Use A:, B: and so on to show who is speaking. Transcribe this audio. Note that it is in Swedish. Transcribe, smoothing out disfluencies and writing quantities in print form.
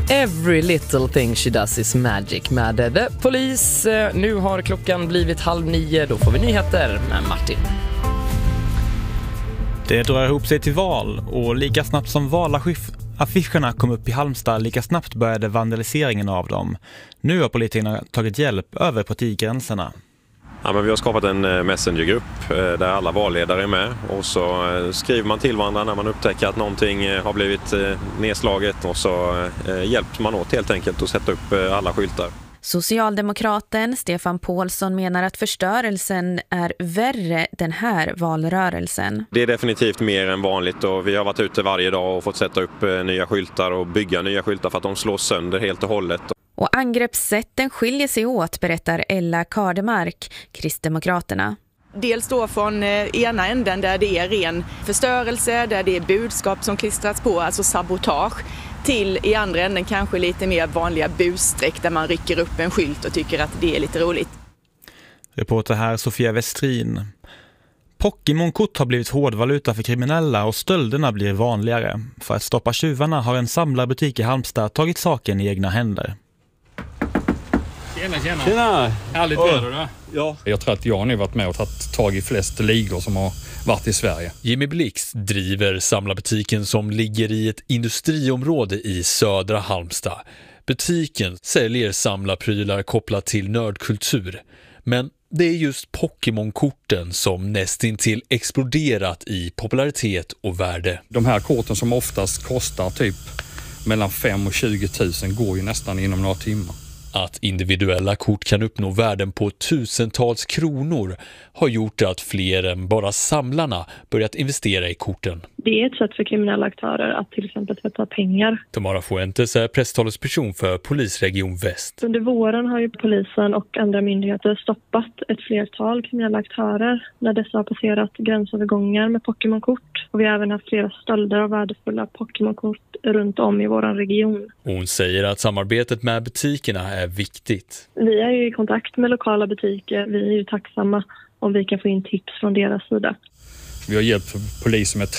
A: Every little thing she does is magic med The Police. Nu har klockan blivit 8:30, då får vi nyheter med Martin.
B: Det drar ihop sig till val och lika snabbt som valaffischerna kom upp i Halmstad, lika snabbt började vandaliseringen av dem. Nu har politikerna tagit hjälp över partigränserna.
C: Ja, men vi har skapat en messengergrupp där alla valledare är med och så skriver man till varandra när man upptäcker att någonting har blivit nedslaget och så hjälps man åt helt enkelt att sätta upp alla skyltar.
D: Socialdemokraten Stefan Paulsson menar att förstörelsen är värre den här valrörelsen.
C: Det är definitivt mer än vanligt och vi har varit ute varje dag och fått sätta upp nya skyltar och bygga nya skyltar för att de slås sönder helt och hållet.
D: Och angreppssätten skiljer sig åt, berättar Ella Kardemark, Kristdemokraterna.
E: Dels då från ena änden där det är ren förstörelse, där det är budskap som klistrats på, alltså sabotage, till i andra änden kanske lite mer vanliga bussträck där man rycker upp en skylt och tycker att det är lite roligt.
B: Reporter här Sofia Westrin. Pokémon-kort har blivit hårdvaluta för kriminella och stölderna blir vanligare. För att stoppa tjuvarna har en samlarbutik i Halmstad tagit saken i egna händer.
F: Tjena!
G: Härligt väder då.
F: Ja.
G: Jag tror att jag nu varit med och tagit tag i flest ligor som har varit i Sverige.
H: Jimmy Blix driver samlarbutiken som ligger i ett industriområde i södra Halmstad. Butiken säljer samlarprylar kopplat till nördkultur. Men det är just Pokémon-korten som nästintill exploderat i popularitet och värde.
G: De här korten som oftast kostar typ mellan 5 och 20 000 går ju nästan inom några timmar.
H: Att individuella kort kan uppnå värden på tusentals kronor har gjort att fler än bara samlarna börjat investera i korten.
I: Det är ett sätt för kriminella aktörer att till exempel tvätta pengar.
H: Tamara Fuentes är presstalesperson för Polisregion Väst.
I: Under våren har ju polisen och andra myndigheter stoppat ett flertal kriminella aktörer när dessa har passerat gränsövergångar med Pokémon-kort. Och vi har även haft flera stölder av värdefulla Pokémon-kort runt om i vår region.
H: Hon säger att samarbetet med butikerna är viktigt.
I: Vi är ju i kontakt med lokala butiker. Vi är ju tacksamma om vi kan få in tips från deras sida.
G: Vi har hjälpt polisen med